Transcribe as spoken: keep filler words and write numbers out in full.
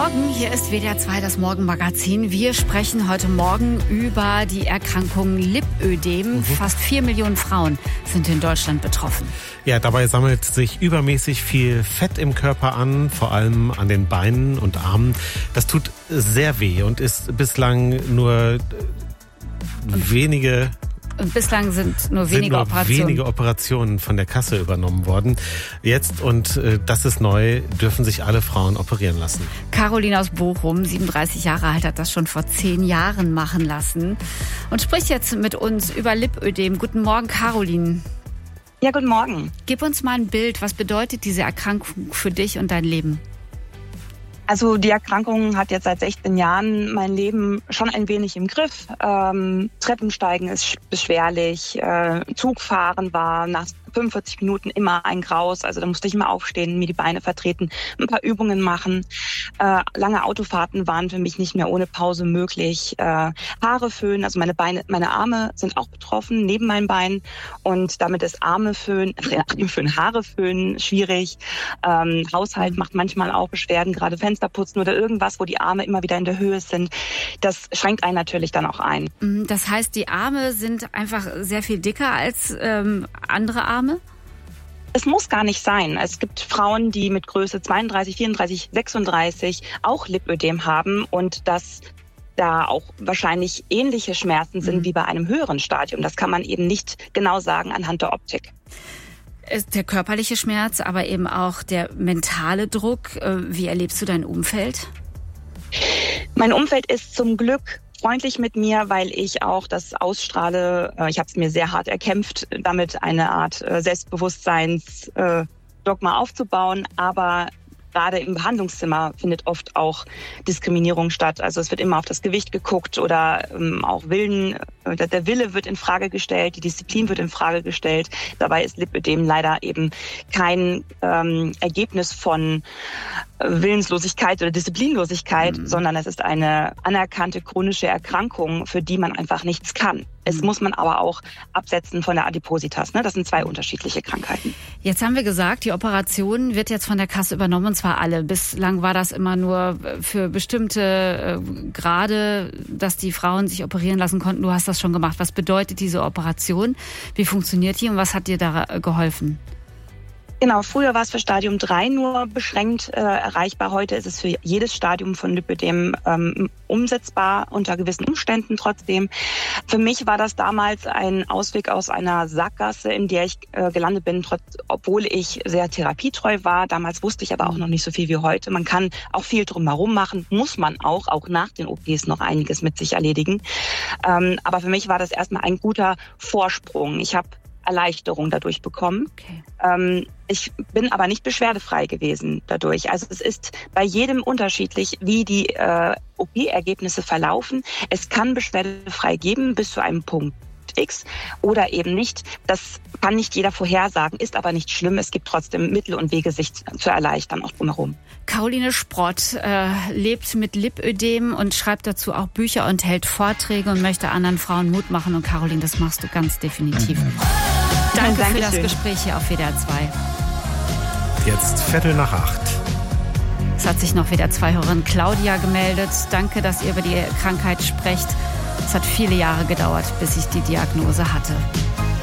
Morgen, hier ist W D R zwei, das Morgenmagazin. Wir sprechen heute Morgen über die Erkrankung Lipödem. Mhm. Fast vier Millionen Frauen sind in Deutschland betroffen. Ja, dabei sammelt sich übermäßig viel Fett im Körper an, vor allem an den Beinen und Armen. Das tut sehr weh und ist bislang nur wenige... Und bislang sind nur wenige sind nur Operationen. wenige Operationen von der Kasse übernommen worden. Jetzt, und äh, das ist neu, dürfen sich alle Frauen operieren lassen. Caroline aus Bochum, siebenunddreißig Jahre alt, hat das schon vor zehn Jahren machen lassen und spricht jetzt mit uns über Lipödem. Guten Morgen, Caroline. Ja, guten Morgen. Gib uns mal ein Bild. Was bedeutet diese Erkrankung für dich und dein Leben? Also die Erkrankung hat jetzt seit sechzehn Jahren mein Leben schon ein wenig im Griff. Ähm, Treppensteigen ist beschwerlich, äh, Zugfahren war nach fünfundvierzig Minuten immer ein Graus. Also da musste ich immer aufstehen, mir die Beine vertreten, ein paar Übungen machen. Äh, lange Autofahrten waren für mich nicht mehr ohne Pause möglich. Äh, Haare föhnen, also meine Beine, meine Arme sind auch betroffen, neben meinen Beinen. Und damit ist Arme föhnen, äh, föhnen, Haare föhnen schwierig. Ähm, Haushalt macht manchmal auch Beschwerden, gerade Fenster putzen oder irgendwas, wo die Arme immer wieder in der Höhe sind. Das schränkt einen natürlich dann auch ein. Das heißt, die Arme sind einfach sehr viel dicker als ähm, andere Arme? Es muss gar nicht sein. Es gibt Frauen, die mit Größe zweiunddreißig, vierunddreißig, sechsunddreißig auch Lipödem haben und das da auch wahrscheinlich ähnliche Schmerzen sind mhm. wie bei einem höheren Stadium. Das kann man eben nicht genau sagen anhand der Optik. Ist der körperliche Schmerz, aber eben auch der mentale Druck. Wie erlebst du dein Umfeld? Mein Umfeld ist zum Glück freundlich mit mir, weil ich auch das ausstrahle. Ich habe es mir sehr hart erkämpft, damit eine Art Selbstbewusstseinsdogma aufzubauen. Aber gerade im Behandlungszimmer findet oft auch Diskriminierung statt. Also es wird immer auf das Gewicht geguckt oder ähm, auch Willen, äh, der Wille wird in Frage gestellt, die Disziplin wird in Frage gestellt. Dabei ist Lipödem leider eben kein ähm, Ergebnis von Willenslosigkeit oder Disziplinlosigkeit, mhm. sondern es ist eine anerkannte chronische Erkrankung, für die man einfach nichts kann. Es muss man aber auch absetzen von der Adipositas. Ne? Das sind zwei unterschiedliche Krankheiten. Jetzt haben wir gesagt, die Operation wird jetzt von der Kasse übernommen, und zwar alle. Bislang war das immer nur für bestimmte äh, Grade, dass die Frauen sich operieren lassen konnten. Du hast das schon gemacht. Was bedeutet diese Operation? Wie funktioniert die und was hat dir da geholfen? Genau, früher war es für Stadium drei nur beschränkt äh, erreichbar. Heute ist es für jedes Stadium von Lipödem ähm, umsetzbar, unter gewissen Umständen trotzdem. Für mich war das damals ein Ausweg aus einer Sackgasse, in der ich äh, gelandet bin, trotz, obwohl ich sehr therapietreu war. Damals wusste ich aber auch noch nicht so viel wie heute. Man kann auch viel drumherum machen, muss man auch, auch nach den O Ps noch einiges mit sich erledigen. Ähm, aber für mich war das erstmal ein guter Vorsprung. Ich habe Erleichterung dadurch bekommen. Okay. Ähm, ich bin aber nicht beschwerdefrei gewesen dadurch. Also es ist bei jedem unterschiedlich, wie die äh, O P-Ergebnisse verlaufen. Es kann beschwerdefrei geben bis zu einem Punkt X oder eben nicht. Das kann nicht jeder vorhersagen, ist aber nicht schlimm. Es gibt trotzdem Mittel und Wege, sich zu erleichtern, auch drumherum. Caroline Sprott äh, lebt mit Lipödem und schreibt dazu auch Bücher und hält Vorträge und möchte anderen Frauen Mut machen. Und Caroline, das machst du ganz definitiv. Mhm. Danke für das Gespräch hier auf W D R zwei. Jetzt Viertel nach acht. Es hat sich noch W D R zwei-Hörerin Claudia gemeldet. Danke, dass ihr über die Krankheit sprecht. Es hat viele Jahre gedauert, bis ich die Diagnose hatte.